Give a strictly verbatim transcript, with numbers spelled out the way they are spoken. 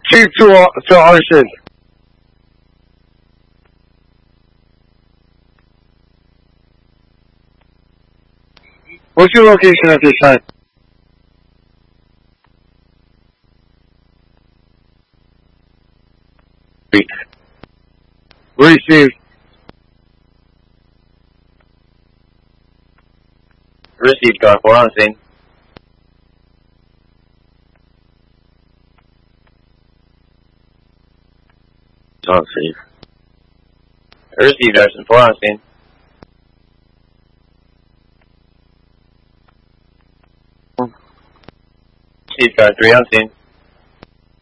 Chief to, to Arson. What's your location at this time? Received. Received, car four on scene. On scene. Received, Arson, four on scene. Received, car three on scene.